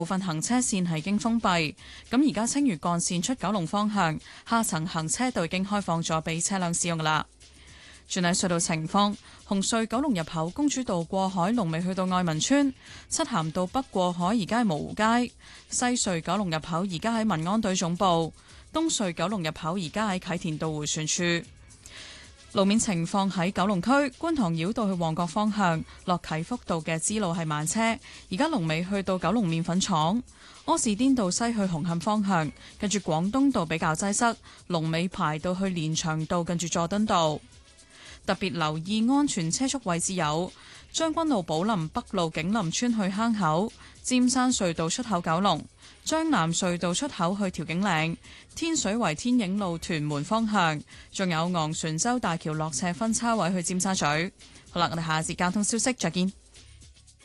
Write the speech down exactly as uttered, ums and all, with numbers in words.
部分行車線係已經封閉。咁而家青嶼幹線出九龍方向下層行車道已經開放咗俾車輛使用㗎啦。轉睇隧道情況，紅隧九龍入口公主道過海龍尾去到愛民村，漆咸道北過海而家係蕪湖街，西隧九龍入口而家喺民安隊總部，東隧九龍入口而家喺啟田道迴旋處。路面情況喺九龍區觀塘繞道去旺角方向落啟福道嘅支路係慢車，而家龍尾去到九龍麵粉廠。柯士甸道西去紅磡方向，跟住廣東道比較擠塞，龍尾排到去連翔道，跟住佐敦道。特別留意安全車速位置有將軍澳寶林北路景林村去坑口、尖山隧道出口九龍、將南隧道出口去調景嶺、天水圍天影路屯門方向，仲有昂船洲大橋落斜分叉位去尖沙咀。好啦，我哋下節交通消息再見。